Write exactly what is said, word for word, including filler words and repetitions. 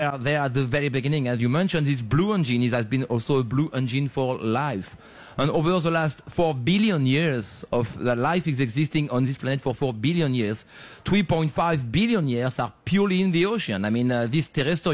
were there at the very beginning. As you mentioned, this blue engine is, has been also a blue engine for life. And over the last four billion years of the life is existing on this planet for four billion years, three point five billion years are purely in the ocean. I mean, uh, this terrestrial